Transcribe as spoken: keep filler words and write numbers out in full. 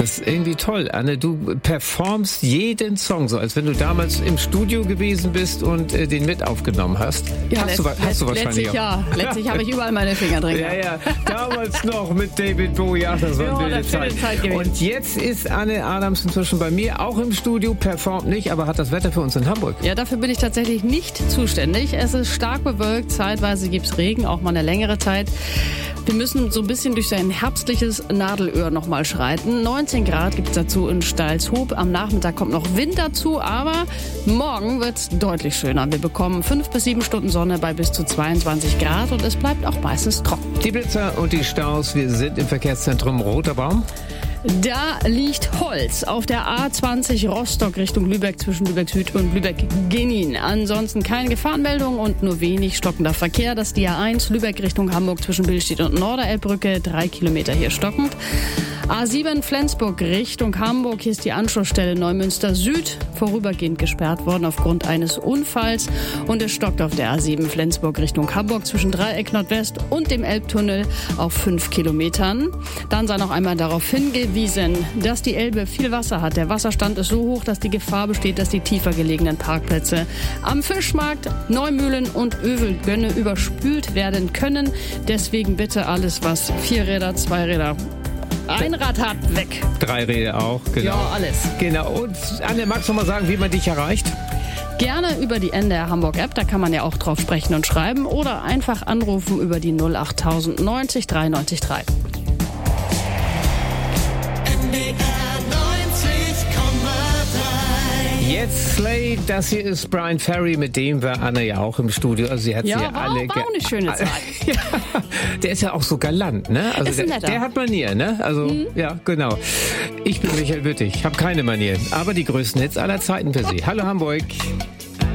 Das ist irgendwie toll, Anne. Du performst jeden Song so, als wenn du damals im Studio gewesen bist und äh, den mit aufgenommen hast. Ja, hast, letzt, du, hast du wahrscheinlich letztlich auch. Ja, letztlich habe ich überall meine Finger drin. Ja, ja, damals noch mit David Bowie. Ach, das war eine wilde Zeit. Zeit und jetzt ist Anne Adams inzwischen bei mir, auch im Studio, performt nicht, aber hat das Wetter für uns in Hamburg. Ja, dafür bin ich tatsächlich nicht zuständig. Es ist stark bewölkt, zeitweise gibt es Regen, auch mal eine längere Zeit. Wir müssen so ein bisschen durch sein herbstliches Nadelöhr nochmal schreiten. neunzehn Grad gibt es dazu in Stalshoop. Am Nachmittag kommt noch Wind dazu, aber morgen wird es deutlich schöner. Wir bekommen fünf bis sieben Stunden Sonne bei bis zu zweiundzwanzig Grad und es bleibt auch meistens trocken. Die Blitzer und die Staus, wir sind im Verkehrszentrum Roter Baum. Da liegt Holz auf der A zwanzig Rostock Richtung Lübeck zwischen Lübeck Süd und Lübeck-Genin. Ansonsten keine Gefahrenmeldung und nur wenig stockender Verkehr. Das ist die A eins Lübeck Richtung Hamburg zwischen Billstedt und Norderelbbrücke. Drei Kilometer hier stockend. A sieben Flensburg Richtung Hamburg. Hier ist die Anschlussstelle Neumünster Süd vorübergehend gesperrt worden aufgrund eines Unfalls. Und es stockt auf der A sieben Flensburg Richtung Hamburg zwischen Dreieck Nordwest und dem Elbtunnel auf fünf Kilometern. Dann sei noch einmal darauf hingewiesen, dass die Elbe viel Wasser hat. Der Wasserstand ist so hoch, dass die Gefahr besteht, dass die tiefer gelegenen Parkplätze am Fischmarkt, Neumühlen und Övelgönne überspült werden können. Deswegen bitte alles, was vier Räder, zwei Räder, ein Rad hat, weg. Drei Räder auch, genau. Ja, alles. Genau. Und Anne, magst du mal sagen, wie man dich erreicht? Gerne über die N D R Hamburg App, da kann man ja auch drauf sprechen und schreiben. Oder einfach anrufen über die null acht tausend neunzig drei neunzig drei. Jetzt Slade, das hier ist Brian Ferry, mit dem war Anne ja auch im Studio. Also sie hat ja, sie ja war, alle. War auch eine schöne Zeit. Ja, der ist ja auch so galant, ne? Also ist ein der, netter. der hat Manieren, ne? Also mhm. ja, genau. Ich bin Michael Wittig, habe keine Manieren, aber die größten Hits aller Zeiten für Sie. Hallo Hamburg.